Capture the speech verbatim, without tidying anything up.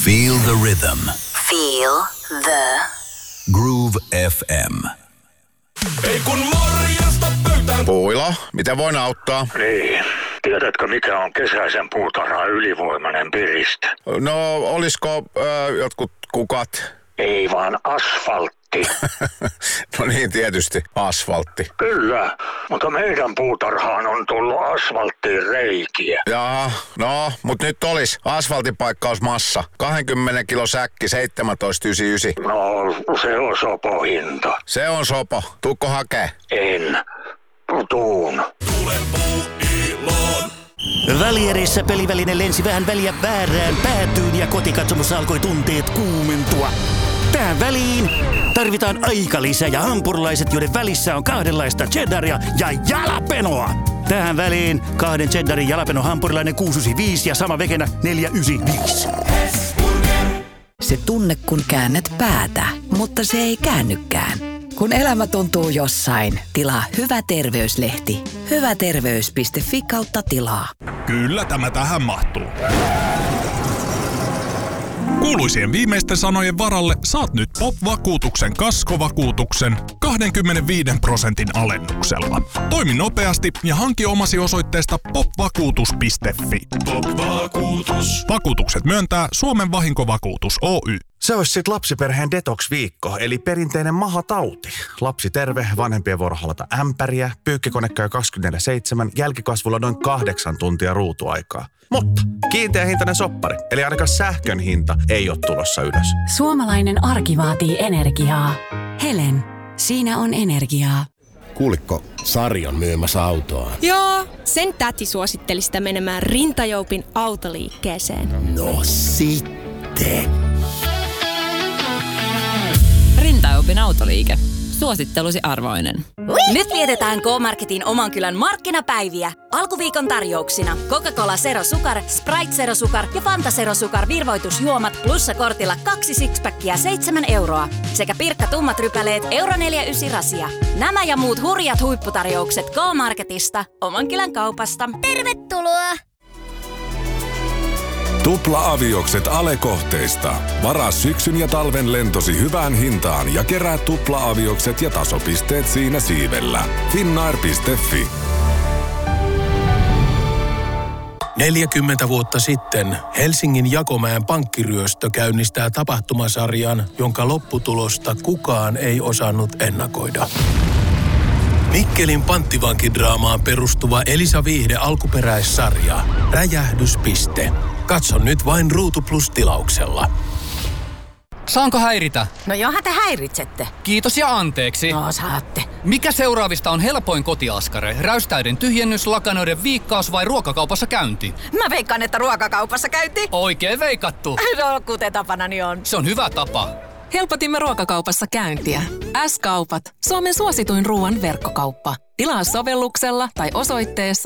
Feel the rhythm. Feel the Groove F M. Ei kun morjesta pöytään. Puila, miten voin auttaa? Niin. Tiedätkö, mikä on kesäisen puutarhan ylivoimainen piriste? No, olisiko äh, jotkut kukat? Ei vaan asfaltti. No niin, tietysti asfaltti. Kyllä, mutta meidän puutarhaan on tullut asfalttiin reikiä. Jaa, no, mut nyt olis asfaltipaikkausmassa. kaksikymmentä kilo säkki, seitsemäntoista yhdeksänkymmentäyhdeksän. No, se on sopohinta. Se on sopo. Tuukko hakee? En. Tuun. Tule Puuiloon. Välierissä peliväline lensi vähän väliä väärään päätyyn ja kotikatsomossa alkoi tunteet kuumentua. Tähän väliin tarvitaan aikalisä ja hampurilaiset, joiden välissä on kahdenlaista cheddaria ja jalapenoa. Tähän väliin kahden cheddarin jalapeno hampurilainen kuusi yhdeksänkymmentäviisi ja sama vekenä neljä yhdeksänkymmentäviisi. Se tunne, kun käännät päätä, mutta se ei käännykään. Kun elämä tuntuu jossain, tilaa Hyvä terveyslehti. Hyväterveys piste fi kautta tilaa. Kyllä tämä tähän mahtuu. Kuuluisien viimeisten sanojen varalle saat nyt Pop-vakuutuksen kaskovakuutuksen kaksikymmentäviisi prosentin alennuksella. Toimi nopeasti ja hanki omasi osoitteesta popvakuutus piste fi. Pop-vakuutus. Vakuutukset myöntää Suomen Vahinkovakuutus Oy. Se olisi sit lapsiperheen detox-viikko, eli perinteinen mahatauti. Lapsi terve, vanhempien vuoro halata ämpäriä, pyykkikone käy kaksikymmentäneljä seitsemän, jälkikasvulla noin kahdeksan tuntia ruutuaikaa. Mutta kiinteä hintainen soppari, eli ainakaan sähkön hinta ei ole tulossa ylös. Suomalainen arki vaatii energiaa. Helen, siinä on energiaa. Kuulikko, Sari on myymässä autoa? Joo, sen täti suositteli sitä menemään Rintajoupin autoliikkeeseen. No sitten. Rintajoupin autoliike. Suosittelusi arvoinen. Nyt vietetään K-Marketin oman kylän markkinapäiviä. Alkuviikon tarjouksina Coca-Cola Zero Sukar, Sprite Zero Sukar ja Fanta Zero Sukar virvoitusjuomat plussakortilla kaksi sixpackia seitsemän euroa. Sekä Pirkka tummat rypäleet euro neljä ysi rasia. Nämä ja muut hurjat huipputarjoukset K-Marketista, oman kylän kaupasta. Tervetuloa! Tupla-aviokset alekohteista. Varaa syksyn ja talven lentosi hyvään hintaan ja kerää tupla-aviokset ja tasopisteet siinä siivellä. finnair piste fi. neljäkymmentä vuotta sitten Helsingin Jakomäen pankkiryöstö käynnistää tapahtumasarjan, jonka lopputulosta kukaan ei osannut ennakoida. Mikkelin panttivankidraamaan perustuva Elisa Viihde alkuperäissarja. Räjähdyspiste. Katso nyt vain Ruutu Plus -tilauksella. Saanko häiritä? No johan te häiritsette. Kiitos ja anteeksi. No saatte. Mikä seuraavista on helpoin kotiaskare? Räystäiden tyhjennys, lakanoiden viikkaus vai ruokakaupassa käynti? Mä veikkaan, että ruokakaupassa käynti. Oikein veikattu. No kuten tapanani on. Se on hyvä tapa. Helpotimme ruokakaupassa käyntiä. S-kaupat. Suomen suosituin ruoan verkkokauppa. Tilaa sovelluksella tai osoitteessa